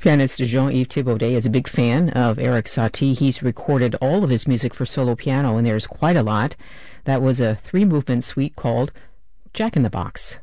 Pianist Jean-Yves Thibaudet is a big fan of Erik Satie. He's recorded all of his music for solo piano, and there's quite a lot. That was a 3-movement suite called Jack in the Box.